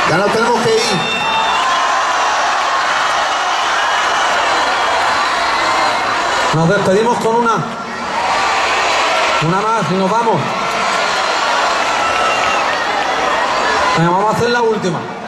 Ya nos tenemos que ir. Nos despedimos con una más y nos vamos. Venga, vamos a hacer la última.